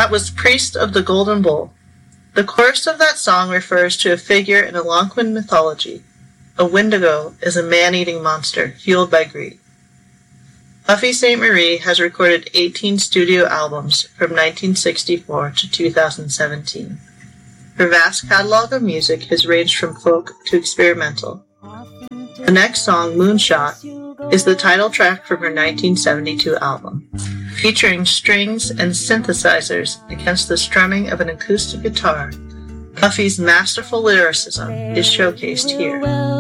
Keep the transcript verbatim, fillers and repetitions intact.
That was Priest of the Golden Bowl. The chorus of that song refers to a figure in Algonquin mythology. A Wendigo is a man-eating monster fueled by greed. Buffy Sainte-Marie has recorded eighteen studio albums from nineteen sixty-four to two thousand seventeen. Her vast catalog of music has ranged from folk to experimental. The next song, Moonshot, is the title track from her nineteen seventy-two album, featuring strings and synthesizers against the strumming of an acoustic guitar. Buffy's masterful lyricism is showcased here.